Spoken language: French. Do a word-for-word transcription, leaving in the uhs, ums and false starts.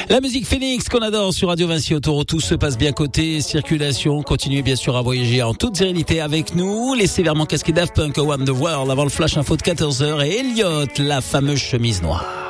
La musique Phoenix qu'on adore sur Radio Vinci Autoroute, tout se passe bien côté circulation. Continuez bien sûr à voyager en toute sérénité avec nous. Les sévèrement casqués Daft Punk, One the World avant le flash info de quatorze heures et Elliott, la fameuse chemise noire.